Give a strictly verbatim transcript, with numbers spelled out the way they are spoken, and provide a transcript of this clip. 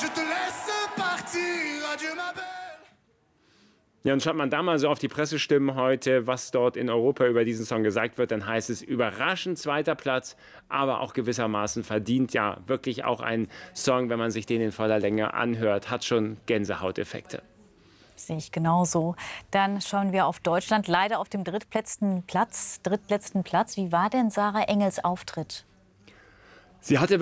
Ja, und schaut man da mal so auf die Pressestimmen heute, was dort in Europa über diesen Song gesagt wird, dann heißt es überraschend zweiter Platz, aber auch gewissermaßen verdient. Ja, wirklich auch ein Song, wenn man sich den in voller Länge anhört, hat schon Gänsehauteffekte. Sehe ich genauso. Dann schauen wir auf Deutschland, leider auf dem drittletzten Platz. Drittletzten Platz. Wie war denn Sarah Engels Auftritt? Sie hatte